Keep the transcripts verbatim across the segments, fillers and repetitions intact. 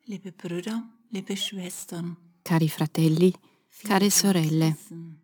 Liebe Brüder, liebe Schwestern, Cari fratelli, care viele von uns sorelle, wissen,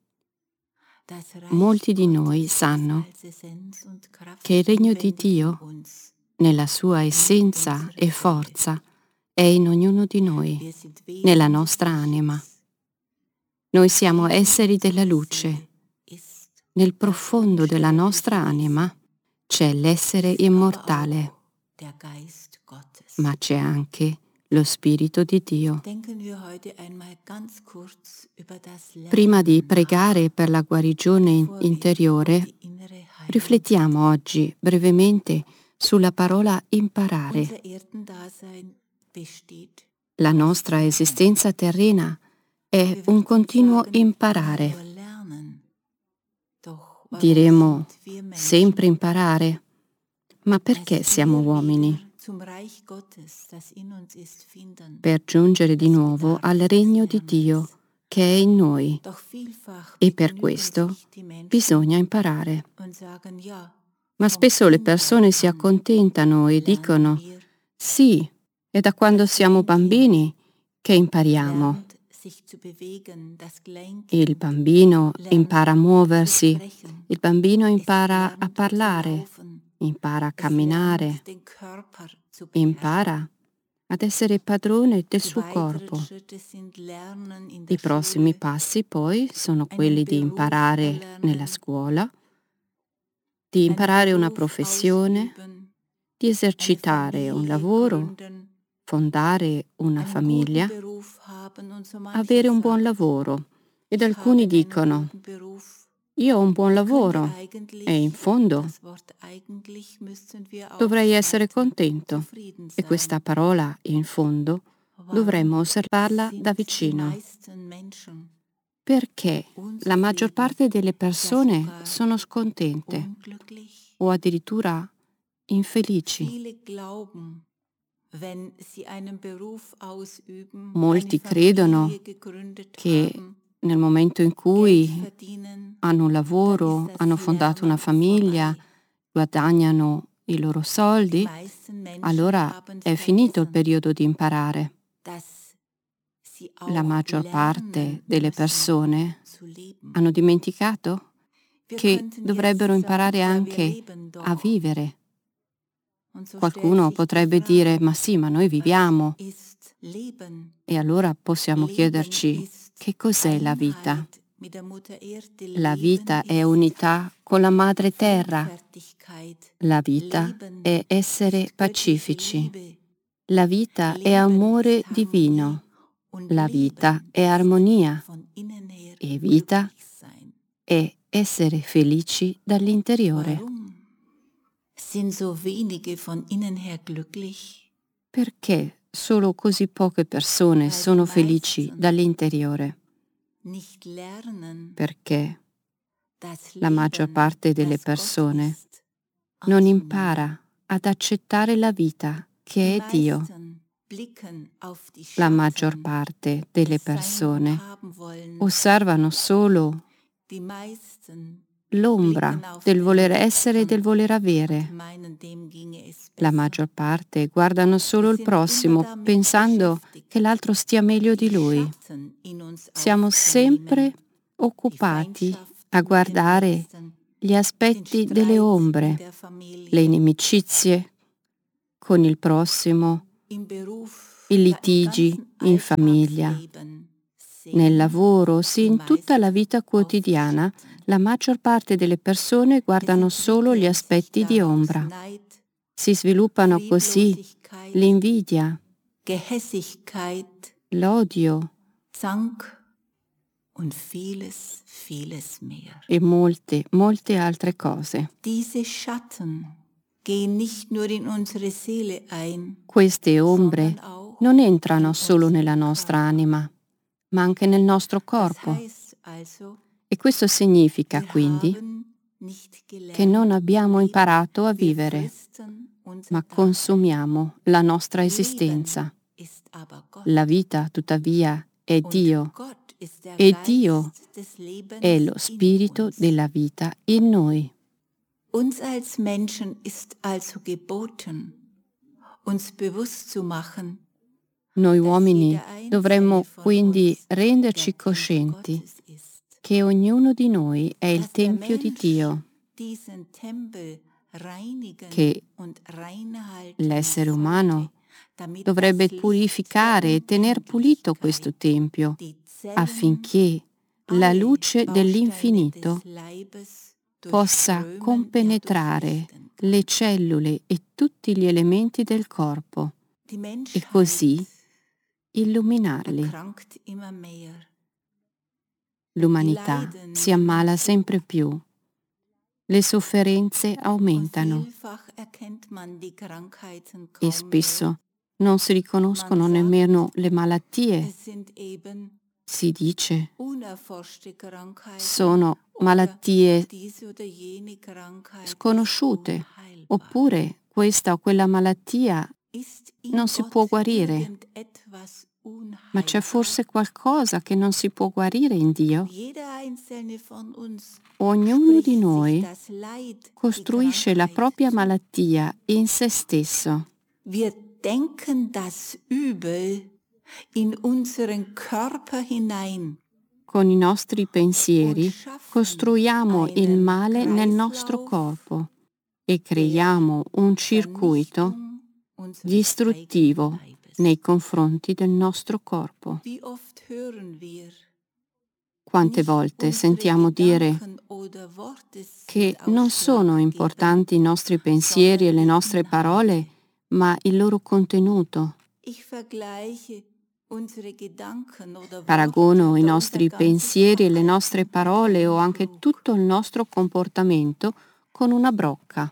das Reich molti di noi Gottes, sanno als Essenz und Kraft che il regno di inwendig in Dio, uns, nella sua in essenza unserer e Seele. forza, è in ognuno di noi, Wir sind nella Wesen des nostra anima. Lichts. Noi siamo In esseri della unserer luce. Seele ist Nel das profondo della nostra unsterbliche anima Wesen, c'è l'essere ist aber immortale, auch der Geist Gottes. ma c'è anche lo Spirito di Dio. Denken wir heute einmal ganz kurz über das Prima di Lernen pregare per la guarigione in- bevor wir auf interiore, die innere Heilung riflettiamo oggi brevemente sulla parola imparare. Unser Erdendasein besteht La aus nostra Lernen. esistenza terrena è Wir un würden continuo sagen, immer imparare. nur lernen. Doch warum Diremo sind wir Menschen, sempre imparare, ma perché dass siamo wir uomini? wieder zum Reich Gottes, das in uns ist, finden? Per giungere di Es nuovo bedarf al des regno di Lernens. Dio che è in noi, Doch vielfach e per begnügen questo sich die Menschen bisogna imparare. und sagen, ja, Ma vom spesso le Kindheit persone si an accontentano e lernen dicono: wir. sì, è da quando Das siamo Kleinkind bambini che impariamo. lernt sich zu bewegen, das Il Kleinkind bambino lernt impara a zu muoversi, sprechen. il bambino Es impara a lernt zu parlare, laufen. impara a Es camminare, lernt den Körper zu beherrschen. impara ad essere padrone del Die suo weiteren corpo. Schritte sind Lernen in I der prossimi Schule, passi poi sono einen quelli di Beruf imparare nella erlernen, scuola, di einen imparare una Beruf professione, ausüben, di eine esercitare un Familie lavoro, gründen, fondare una einen guten famiglia, Beruf haben und so mancher avere un buon sagt, lavoro. Ed ich alcuni habe einen dicono: guten Beruf. io ho un buon Ich könnte lavoro eigentlich, e in fondo das Wort eigentlich müssten wir dovrei essere aufschalten, contento. zufrieden E sein. questa parola, in fondo, dovremmo Warum osservarla da sind die vicino. meisten Menschen, Perché la maggior unzufrieden, parte delle ja persone sogar sono scontente unglücklich? o addirittura infelici. Viele glauben, wenn sie einen Beruf ausüben, eine Molti Familie credono gegründet che haben, nel momento in Geld cui verdienen, hanno un dann lavoro, ist das hanno fondato una Lernen famiglia, vorbei. guadagnano i loro Die soldi, meisten Menschen allora haben è finito il vergessen, periodo di imparare. dass sie La auch maggior parte lernen delle müssen persone zu leben. hanno dimenticato Wir che könnten dovrebbero jetzt sagen, imparare ja, wir anche leben a doch. vivere. Und so stellt Qualcuno sich die potrebbe Frage, dire: ma sì, ma noi was viviamo. ist Leben? E allora possiamo Leben chiederci: ist che cos'è la vita? Einheit mit der Mutter Erde. La Leben vita è ist unità con la madre terra. Friedfertigkeit. La vita Leben è essere ist göttliche pacifici. Liebe. La vita è Leben amore ist Harmonie. divino. Und La vita Leben è ist armonia. von innen her E vita glücklich sein. è essere felici dall'interiore. Warum sind so wenige von innen her glücklich? Perché solo così poche persone Weil die sono felici meisten dall'interiore? nicht lernen, Perché das la maggior Leben, parte delle das Gott persone ist, non anzunehmen. impara ad accettare la vita Die che è Dio. meisten blicken auf die La maggior Schatten parte delle des Sein und persone Haben Wollens. osservano solo Die meisten l'ombra blicken auf del den voler essere e del Nächsten voler und avere. meinen, dem ginge es La besser. maggior parte guardano solo Wir il sind immer prossimo, damit pensando beschäftigt, che l'altro stia meglio di die lui. Schatten in uns Siamo sempre aufzunehmen. Die occupati Feindschaft a mit dem guardare Nächsten, gli den aspetti delle Streit in ombre, der Familie, le inimicizie con il prossimo, im Beruf, i ja im litigi ganzen in famiglia, Alltagsleben nel sehen lavoro, sì, die in tutta la meisten vita auf die quotidiana. Schatten. La maggior parte delle persone Es guardano solo gli entwickeln sich aspetti di daraus ombra. Neid, Si sviluppano così Trieblosigkeit, l'invidia, Gehässigkeit, l'odio Zank und vieles, vieles mehr. e molte, molte altre cose. Diese Schatten gehen nicht nur in unsere Seele ein, Queste ombre sondern auch non in entrano solo unseren nella nostra Körper. anima, ma anche nel nostro Das corpo. heißt also, E questo significa wir quindi haben nicht che non gelernt abbiamo zu leben. imparato a Wir vivere, fristen unser ma Dasein. consumiamo la nostra Leben esistenza. ist aber Gott. La vita, tuttavia, è Und Dio, Gott ist der e Dio Geist des Lebens è lo in spirito uns. della vita in noi. Uns als Menschen ist also geboten, uns bewusst zu machen, Noi uomini dovremmo quindi renderci coscienti che ognuno di noi è il Tempio di Dio, che l'essere umano dovrebbe purificare e tener pulito questo Tempio affinché la luce dell'infinito possa compenetrare le cellule e tutti gli elementi del corpo e così illuminarli. L'umanità si ammala sempre più, le sofferenze aumentano e spesso non si riconoscono nemmeno le malattie. Si dice sono malattie sconosciute, oppure questa o quella malattia non si può guarire. Ma c'è forse qualcosa che non si può guarire in Dio? Ognuno di noi costruisce la propria malattia in se stesso. Wir denken das Übel in unseren Körper hinein. Con i nostri pensieri costruiamo il male nel nostro corpo e creiamo un circuito distruttivo nei confronti del nostro corpo. Quante volte sentiamo dire che non sono importanti i nostri pensieri e le nostre parole, ma il loro contenuto. Paragono i nostri pensieri e le nostre parole o anche tutto il nostro comportamento con una brocca.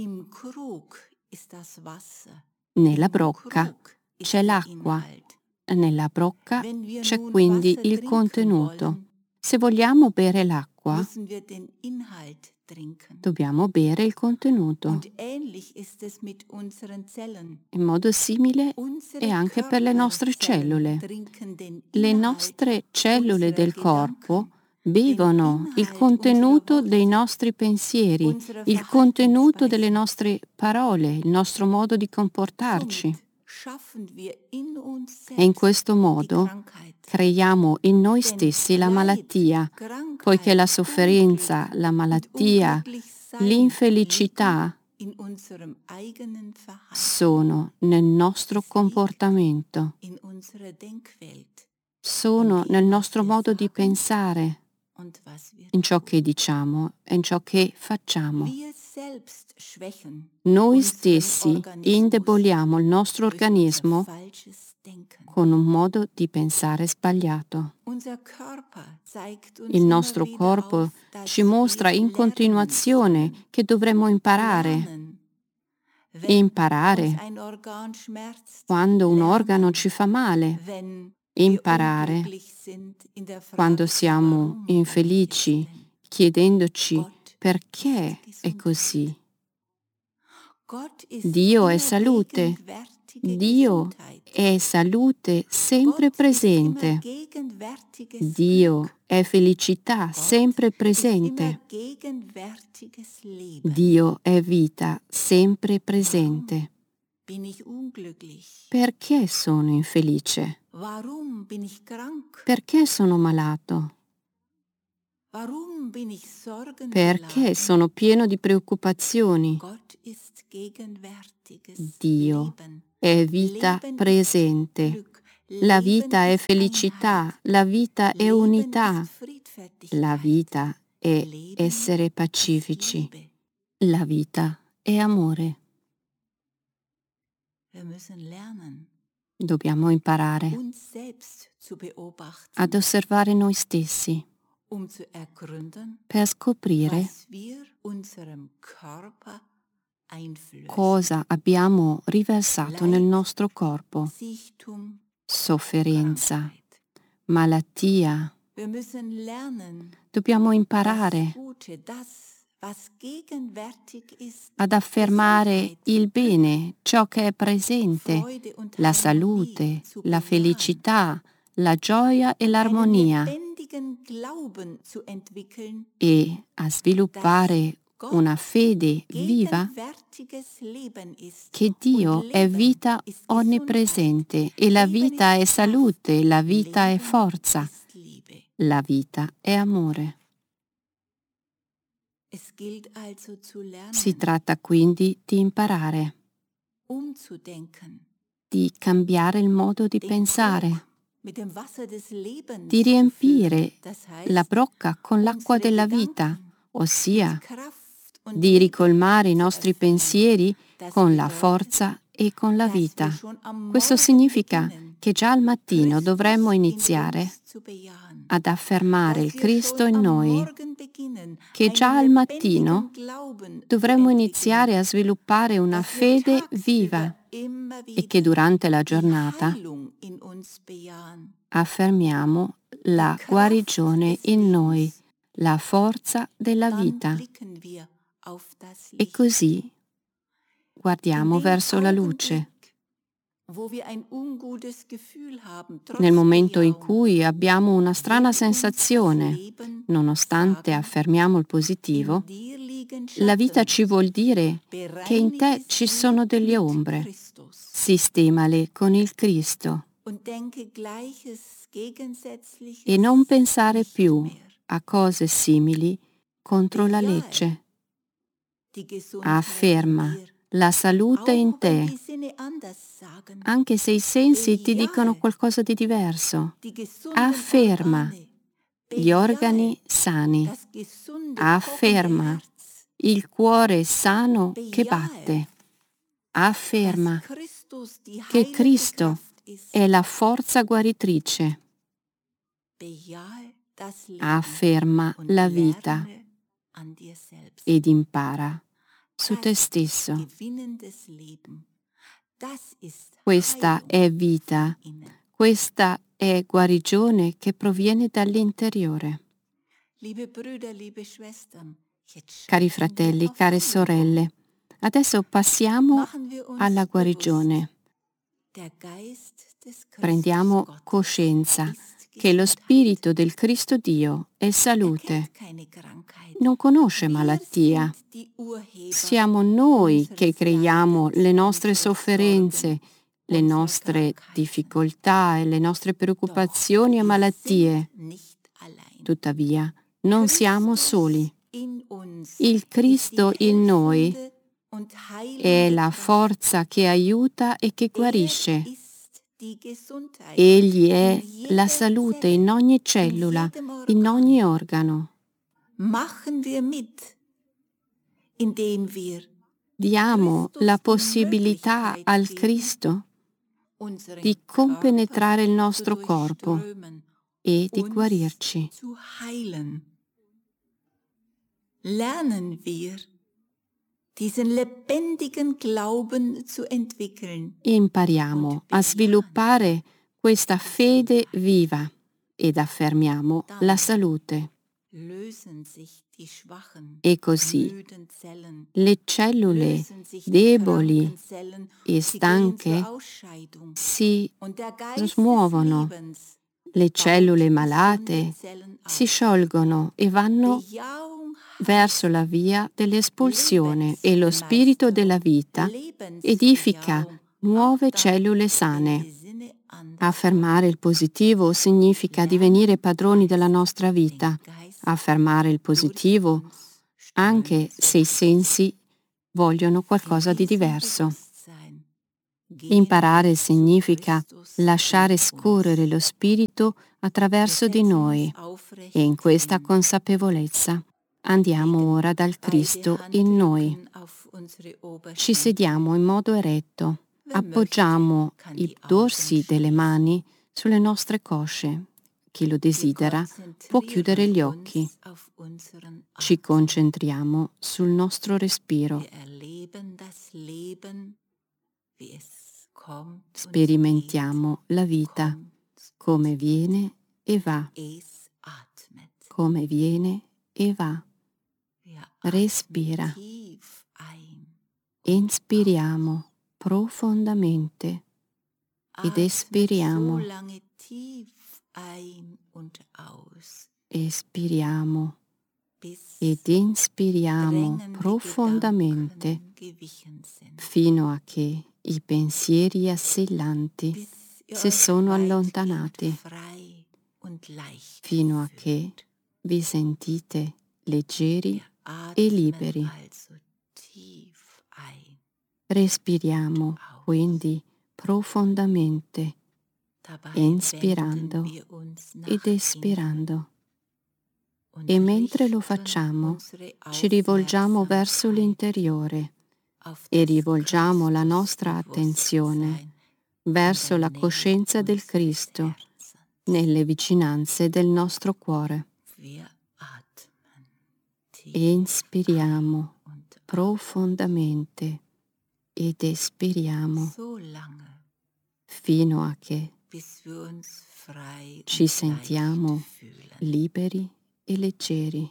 Nella brocca c'è l'acqua, nella brocca c'è quindi il contenuto. Se vogliamo bere l'acqua, dobbiamo bere il contenuto. In modo simile è anche per le nostre cellule. Le nostre cellule del corpo bevono il contenuto dei nostri pensieri, il contenuto delle nostre parole, il nostro modo di comportarci. E in questo modo creiamo in noi stessi la malattia, poiché la sofferenza, la malattia, l'infelicità sono nel nostro comportamento, sono nel nostro modo di pensare, in ciò che diciamo e in ciò che facciamo. Noi stessi indeboliamo il nostro organismo con un modo di pensare sbagliato. Il nostro corpo ci mostra in continuazione che dovremmo imparare. Imparare quando un organo ci fa male. Imparare quando siamo infelici, chiedendoci perché è così. Dio è salute. Dio è salute sempre presente. Dio è felicità sempre presente. Dio è vita sempre presente. Perché sono infelice? Perché sono malato? Perché sono pieno di preoccupazioni? Dio è vita presente. La vita è felicità, la vita è unità, la vita è essere pacifici, la vita è amore. Dobbiamo imparare ad osservare noi stessi per scoprire cosa abbiamo riversato nel nostro corpo. Sofferenza, malattia. Dobbiamo imparare ad affermare il bene, ciò che è presente, la salute, la felicità, la gioia e l'armonia, e a sviluppare una fede viva, che Dio è vita onnipresente e la vita è salute, la vita è forza, la vita è amore. Si tratta quindi di imparare, di cambiare il modo di pensare, di riempire la brocca con l'acqua della vita, ossia di ricolmare i nostri pensieri con la forza e con la vita. Questo significa che già al mattino dovremmo iniziare ad affermare il Cristo in noi, che già al mattino dovremmo iniziare a sviluppare una fede viva e che durante la giornata affermiamo la guarigione in noi, la forza della vita. E così guardiamo verso la luce. Nel momento in cui abbiamo una strana sensazione, nonostante affermiamo il positivo, la vita ci vuol dire che in te ci sono delle ombre. Sistemale con il Cristo e non pensare più a cose simili contro la legge. Afferma la salute in te, anche se i sensi ti dicono qualcosa di diverso. Afferma gli organi sani. Afferma il cuore sano che batte. Afferma che Cristo è la forza guaritrice. Afferma la vita ed impara su te stesso. Questa è vita, questa è guarigione che proviene dall'interiore. Cari fratelli, care sorelle, adesso passiamo alla guarigione. Prendiamo coscienza che lo Spirito del Cristo Dio è salute, non conosce malattia. Siamo noi che creiamo le nostre sofferenze, le nostre difficoltà e le nostre preoccupazioni e malattie. Tuttavia, non siamo soli. Il Cristo in noi è la forza che aiuta e che guarisce. Egli è la salute in ogni cellula, in ogni organo. Diamo la possibilità al Cristo di compenetrare il nostro corpo e di guarirci. Lernen wir, diesen lebendigen Glauben zu entwickeln. Impariamo a sviluppare questa fede viva ed affermiamo la salute. E così le cellule deboli e stanche si smuovono, le cellule malate si sciolgono e vanno verso la via dell'espulsione e lo spirito della vita edifica nuove cellule sane. Affermare il positivo significa divenire padroni della nostra vita. Affermare il positivo anche se i sensi vogliono qualcosa di diverso. Imparare significa lasciare scorrere lo spirito attraverso di noi e in questa consapevolezza andiamo ora dal Cristo in noi. Ci sediamo in modo eretto, appoggiamo i dorsi delle mani sulle nostre cosce. Chi lo desidera può chiudere gli occhi. Ci concentriamo sul nostro respiro. Sperimentiamo la vita come viene e va, come viene e va. Respira. Inspiriamo profondamente ed espiriamo. Espiriamo ed inspiriamo profondamente fino a che i pensieri assillanti si sono allontanati, fino a che vi sentite leggeri e liberi. Respiriamo quindi profondamente, inspirando ed espirando. E mentre lo facciamo, ci rivolgiamo verso l'interiore e rivolgiamo la nostra attenzione verso la coscienza del Cristo nelle vicinanze del nostro cuore. Inspiriamo profondamente ed espiriamo fino a che ci sentiamo liberi e leggeri.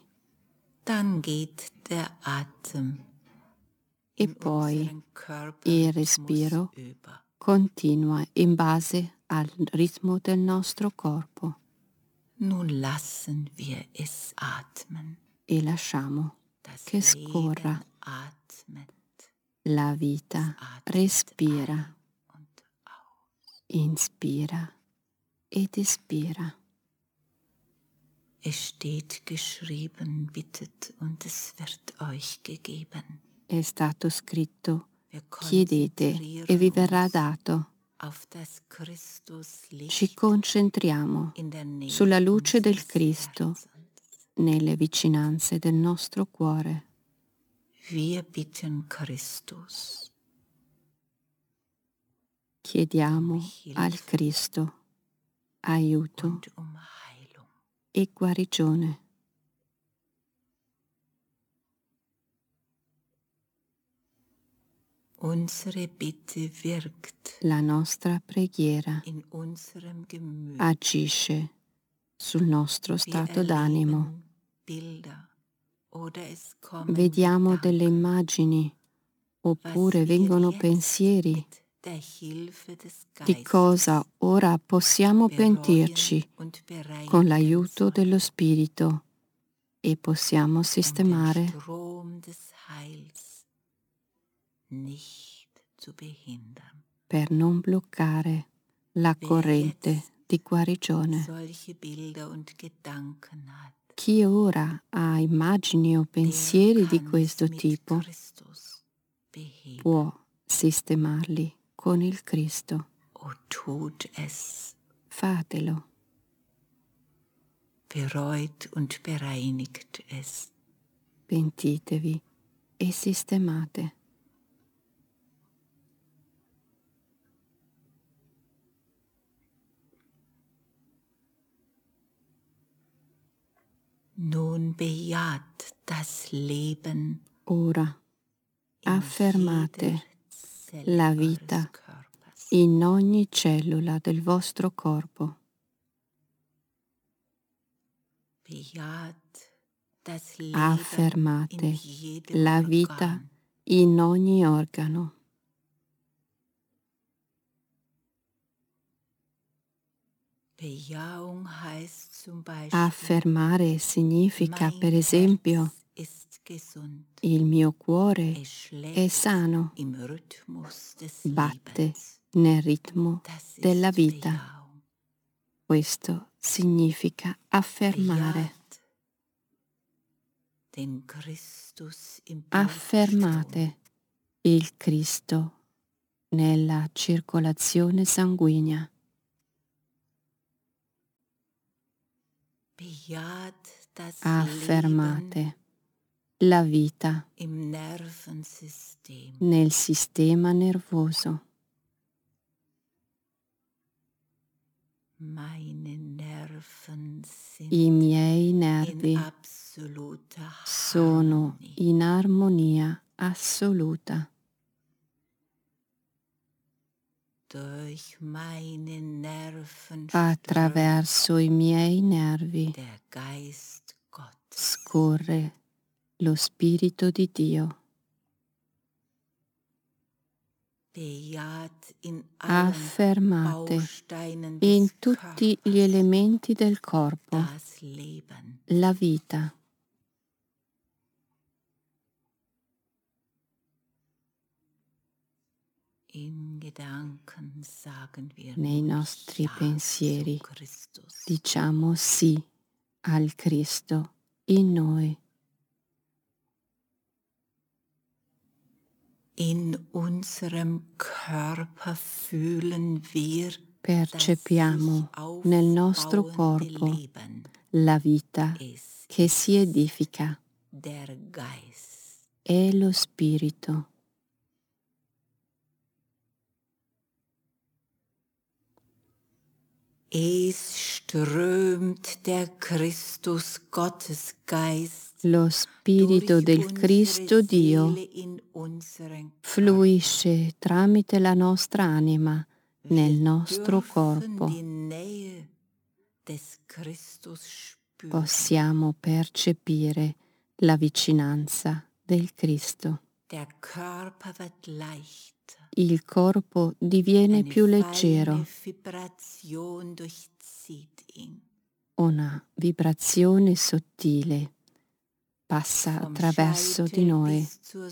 E poi il respiro continua in base al ritmo del nostro corpo. E lasciamo che scorra. La vita respira, inspira ed espira. Es steht geschrieben, bittet und es wird euch gegeben. È stato scritto, chiedete e vi verrà dato. Ci concentriamo sulla luce del Cristo nelle vicinanze del nostro cuore. Wir bitten Christus. Chiediamo al Cristo aiuto e guarigione. Unsere Bitte wirkt. La nostra preghiera in unserem Gemüt. Agisce sul nostro stato d'animo. Vediamo delle immagini oppure vengono pensieri di cosa ora possiamo pentirci con l'aiuto dello Spirito e possiamo sistemare per non bloccare la corrente di guarigione. Chi ora ha immagini o pensieri di questo tipo può sistemarli con il Cristo. Fatelo. Bereut und bereinigt es. Pentitevi e sistemate. Nun bejaht das Leben. Ora affermate la vita in ogni cellula del vostro corpo. Affermate la vita in ogni organo. Affermare significa, per esempio, il mio cuore è sano, batte nel ritmo della vita. Questo significa affermare. Affermate il Cristo nella circolazione sanguigna. Affermate la vita nel sistema nervoso. I miei nervi sono in armonia assoluta. Attraverso i miei nervi scorre lo Spirito di Dio. Affermate in tutti gli elementi del corpo la vita. Nei nostri pensieri diciamo sì al Cristo in noi. In unserem Körper fühlen wir, percepiamo nel nostro corpo la vita che si edifica. È lo Spirito. Es strömt der Christus Gottesgeist. Lo Spirito del Cristo Dio fluisce tramite la nostra anima nel nostro corpo. Possiamo percepire la vicinanza del Cristo. Il corpo diviene più leggero. Una vibrazione sottile passa attraverso di noi.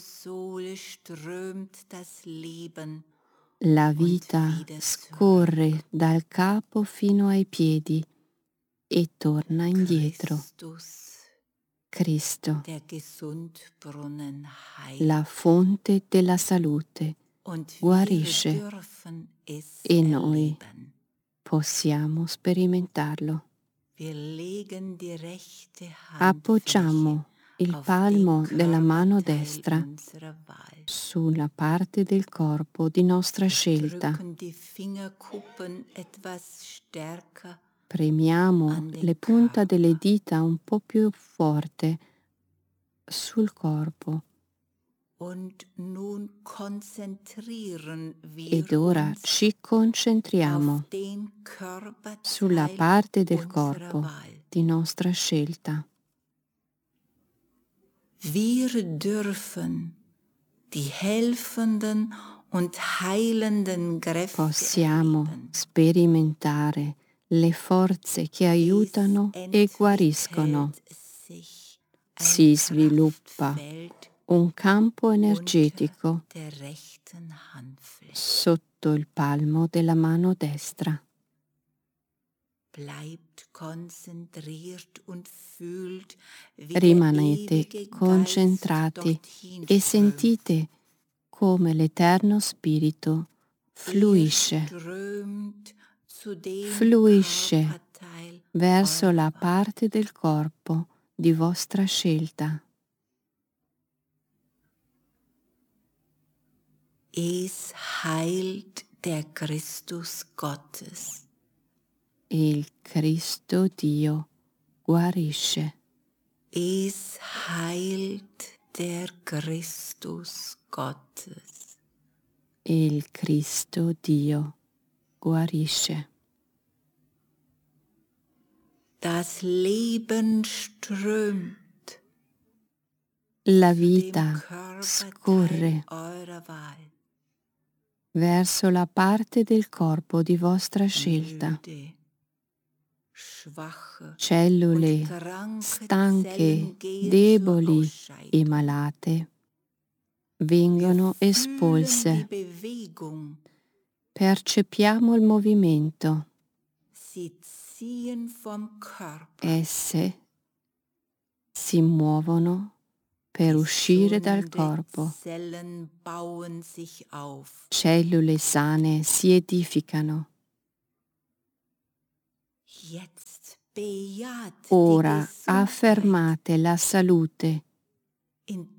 La vita scorre dal capo fino ai piedi e torna indietro. Cristo, la fonte della salute, guarisce e noi possiamo sperimentarlo. Appoggiamo il palmo della mano destra sulla parte del corpo di nostra scelta. Premiamo le punte delle dita un po' più forte sul corpo. Ed ora ci concentriamo sulla parte del corpo di nostra scelta. Wir dürfen die helfenden und heilenden Kräfte Possiamo sperimentare le forze che aiutano e guariscono. Si sviluppa un campo energetico sotto il palmo della mano destra. Rimanete concentrati e sentite come l'Eterno Spirito fluisce, fluisce verso la parte del corpo di vostra scelta. Es heilt der Christus Gottes. Il Cristo Dio guarisce. Es heilt der Christus Gottes. Il Cristo Dio guarisce. Das Leben strömt. La vita scorre verso la parte del corpo di vostra scelta. Cellule stanche, deboli e malate vengono espulse. Percepiamo il movimento. Esse si muovono per uscire dal corpo. Cellule sane si edificano. Ora affermate la salute